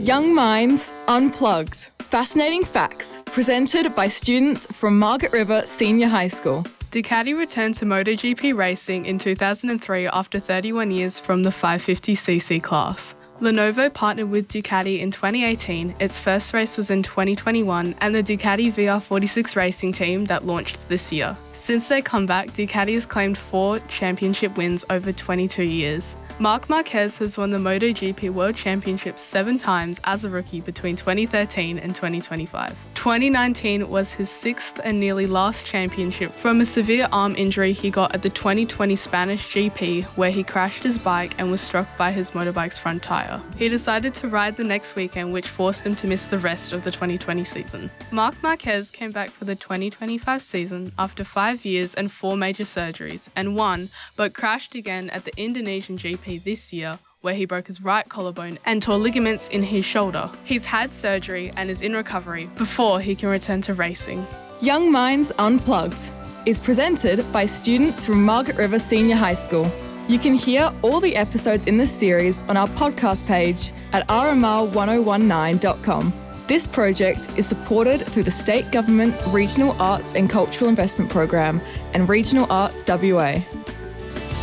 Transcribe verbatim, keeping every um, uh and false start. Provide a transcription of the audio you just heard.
Young Minds Unplugged. Fascinating facts presented by students from Margaret River Senior High School. Ducati returned to MotoGP racing in two thousand three after thirty-one years from the five fifty c c class. Lenovo partnered with Ducati in twenty eighteen, its first race was in twenty twenty-one, and the Ducati V R forty-six racing team that launched this year. Since their comeback, Ducati has claimed four championship wins over twenty-two years. Marc Marquez has won the MotoGP World Championship seven times as a rookie between twenty thirteen and twenty twenty-five. twenty nineteen was his sixth and nearly last championship from a severe arm injury he got at the twenty twenty Spanish G P, where he crashed his bike and was struck by his motorbike's front tyre. He decided to ride the next weekend, which forced him to miss the rest of the twenty twenty season. Marc Marquez came back for the twenty twenty-five season after five years and four major surgeries, and won, but crashed again at the Indonesian G P this year, where he broke his right collarbone and tore ligaments in his shoulder. He's had surgery and is in recovery before he can return to racing. Young Minds Unplugged is presented by students from Margaret River Senior High School. You can hear all the episodes in this series on our podcast page at r m r one oh one nine dot com. This project is supported through the State Government's Regional Arts and Cultural Investment Program and Regional Arts W A.